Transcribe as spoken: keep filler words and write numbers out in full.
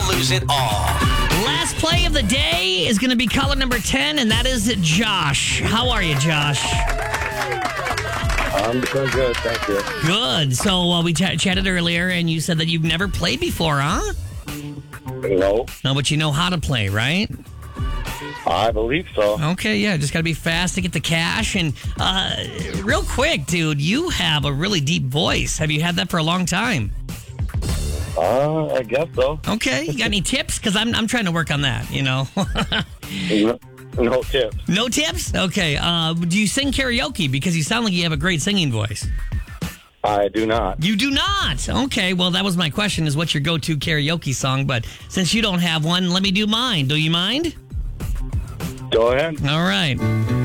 lose it all. Last play of the day is going to be caller number ten, and that is Josh. How are you, Josh? I'm doing good, thank you. Good. So uh, we ch- chatted earlier, and you said that you've never played before, huh? No, No, but you know how to play, right? I believe so. Okay, yeah, just got to be fast to get the cash. And uh, real quick, dude, you have a really deep voice. Have you had that for a long time? Uh, I guess so. Okay, you got any tips? Because I'm I'm trying to work on that, you know. No, no tips. No tips? Okay. Uh, do you sing karaoke? Because you sound like you have a great singing voice. I do not. You do not? Okay, well, that was my question, is what's your go-to karaoke song? But since you don't have one, let me do mine. Do you mind? Go ahead. All right.